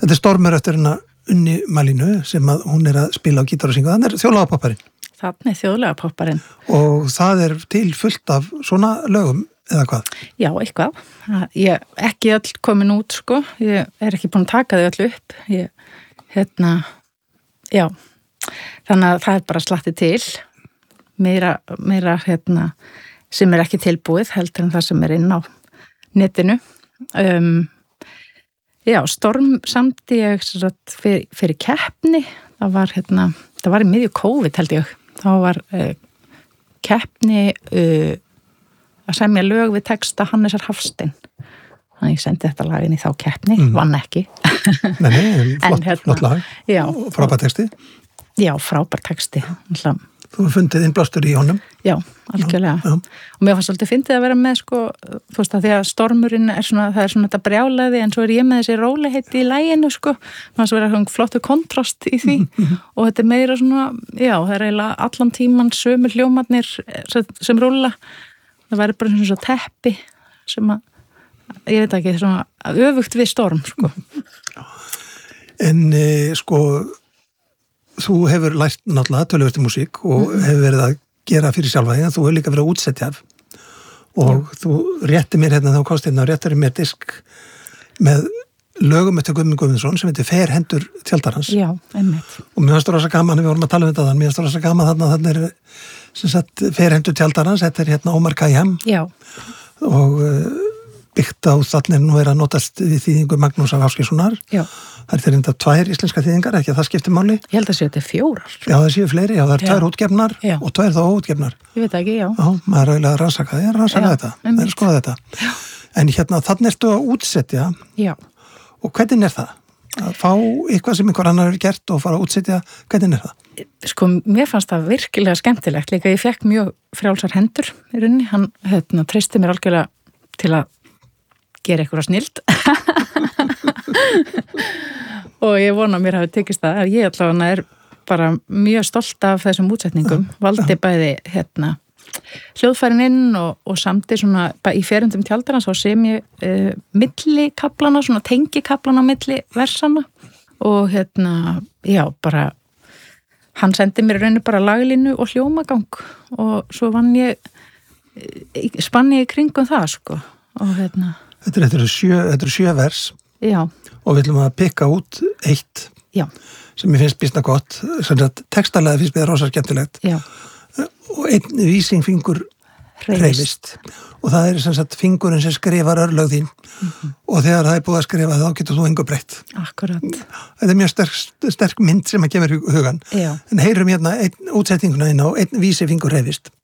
Þetta stormur eftir hennar Unni Malínu sem að hún að spila á gítar og synga. Þannig þjóðlega popparinn. Þannig þjóðlega popparinn. Og það til fullt af svona lögum eða hvað? Já, eitthvað. Ég ekki öll komin út, sko. Ég ekki búin að taka þau öll upp. Já. Þannig að það bara slatti til. Meira sem ekki tilbúið heldur en það sem inn á netinu. Já, storm samti ég fyrir keppni. Það var í miðju COVID held ég. Þá var keppni að semja lög við texta Hannesar Hafstein. Þannig ég sendi þetta lag inn í þá keppni, vann ekki. Nei, flott lag. Já. Frábær texti. Já, frábær texti. Þú fundið innblástur í honum? Já, algjörlega. Já. Og mér fannst svolítið fyndið að vera með, sko, þú veist að því að stormurinn það er svona þetta brjálæði, en svo ég með þessi róleheiti í laginu, sko. Þannig að vera svona flottu kontrast í því. Og þetta meira svona, já, það eiginlega allan tíman sömu hljómarnir sem rúlla. Það væri bara svona svo teppi sem ég veit ekki, svona öfugt við storm, sko. En, sko, þú hefur lært náttúrulega töluvert músík og hefur verið að gera fyrir sjálfa þig, en þú hefur líka verið að útsetja og þú rétti mér þá komst og réttir mér disk með lögum eftir Guðmund Guðmundsson sem heitir Fer hendur tjaldarans. Já, einmitt. Og mér fannst það rosa gaman, við vorum að tala um þetta mér fannst það rosa gaman þarna sem sagt Fer hendur tjaldarans, þetta Ómar Khayyam. Já. Og byggt á þarna nú að notast við þýðingu Magnúsar Ásgeirssonar. Já. Það reynda 2 íslenska þýðingar, ekki að það skiptir máli. Ég held að séu þetta 4. Já, það séu fleiri, já, það 2 útgefnar og 2 þá óútgefnar. Ég veit ekki, já. Já, maður eiginlega rannsaka þetta, maður skoða þetta. Já. En þannig ertu að útsetja. Já. Og hvernig það? Að fá eitthvað sem einhver annar hefur gert og fara að útsetja, hvernig það? Sko, mér fannst það virkilega skemmtilegt. Líka ég fekk mjög frjálsar hendur í rauninni. Hann treysti mér algjörlega til að gera eitthvað snilt. Og ég vona að mér hafi tekist það. Ég allavega bara mjög stolt af þessum útsetningum. Valdi bæði hljóðfærin inn og samti svona í ferundum tjaldarans og sem ég milli kaplana, svona tengi kaplana milli versana og já, bara hann sendi mér rauninu bara laglínu og hljómagang og svo spann ég í kringum það, sko. Og Þetta eru 7 vers. Já. Og við ætlum að pikka út 1. Já. Sem ég finnst býsna gott, textalega finnst mér rosa skemmtilegt. Já. Og 1 vísingfingur hreyfist. Og það sem sagt fingurinn sem skrifar örlög þín. Og þegar það búið að skrifa þá getur þú engu breytt. Akkurat. Þetta mjög sterk mynd sem að kemur hugan. Já. En heyrum 1 útsettinguna inn á 1 vísifingur hreyfist.